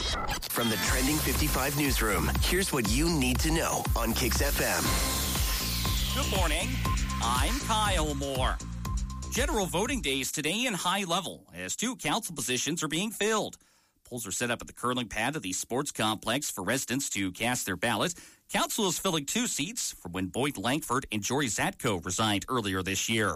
From the Trending 55 newsroom, here's what you need to know on Kicks FM. Good morning. I'm Kyle Moore. General voting days today in High Level as 2 council positions are being filled. Polls are set up at the curling pad of the sports complex for residents to cast their ballot. Council is filling 2 seats from when Boyd Langford and Jory Zatko resigned earlier this year.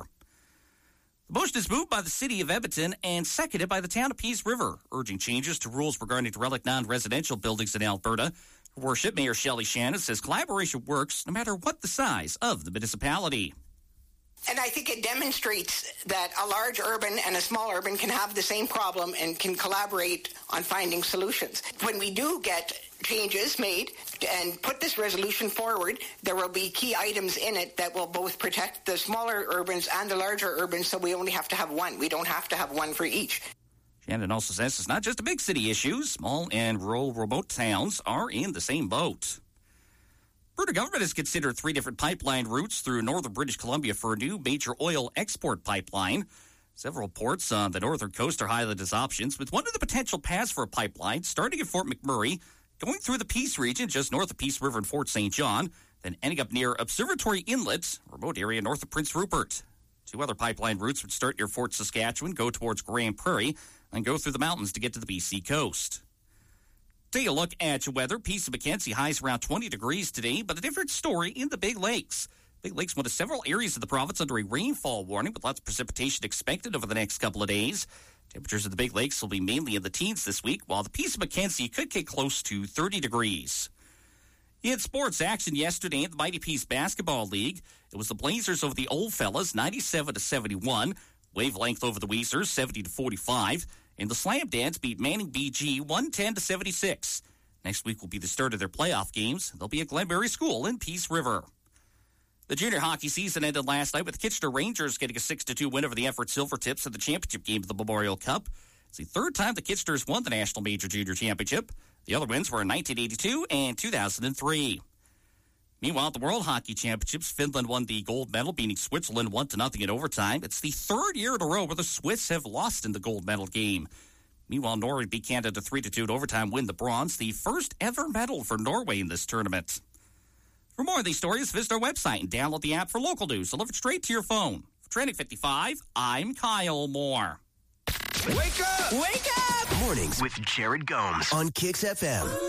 The motion is moved by the city of Edmonton and seconded by the town of Peace River, urging changes to rules regarding derelict non-residential buildings in Alberta. Her Worship, Mayor Shelley Shannon says collaboration works no matter what the size of the municipality. And I think it demonstrates that a large urban and a small urban can have the same problem and can collaborate on finding solutions. When we do get changes made and put this resolution forward, there will be key items in it that will both protect the smaller urbans and the larger urbans, so we only have to have one. We don't have to have one for each. Shannon also says it's not just a big city issue. Small and rural remote towns are in the same boat. Alberta government has considered 3 different pipeline routes through northern British Columbia for a new major oil export pipeline. Several ports on the northern coast are highlighted as options, with one of the potential paths for a pipeline starting at Fort McMurray, going through the Peace region just north of Peace River and Fort St. John, then ending up near Observatory Inlet, a remote area north of Prince Rupert. 2 other pipeline routes would start near Fort Saskatchewan, go towards Grand Prairie, and go through the mountains to get to the BC coast. Take a look at your weather. Peace and Mackenzie highs around 20 degrees today, but a different story in the Big Lakes. Big Lakes, one of several areas of the province under a rainfall warning with lots of precipitation expected over the next couple of days. Temperatures of the Big Lakes will be mainly in the teens this week, while the Peace of Mackenzie could get close to 30 degrees. In sports action yesterday in the Mighty Peace Basketball League, it was the Blazers over the Old Fellas, 97-71. Wavelength over the Weezers, 70-45. And the Slam Dance beat Manning BG 110-76. Next week will be the start of their playoff games. They'll be at Glenberry School in Peace River. The junior hockey season ended last night with the Kitchener Rangers getting a 6-2 win over the Everett Silvertips in the championship game of the Memorial Cup. It's the 3rd time the Kitcheners won the National Major Junior Championship. The other wins were in 1982 and 2003. Meanwhile, at the World Hockey Championships, Finland won the gold medal, beating Switzerland 1-0 in overtime. It's the 3rd year in a row where the Swiss have lost in the gold medal game. Meanwhile, Norway beat Canada 3-2 in overtime, win the bronze, the first ever medal for Norway in this tournament. For more of these stories, visit our website and download the app for local news. Delivered straight to your phone. For Trending 55, I'm Kyle Moore. Wake up! Wake up! Mornings with Jared Gomes on Kicks FM.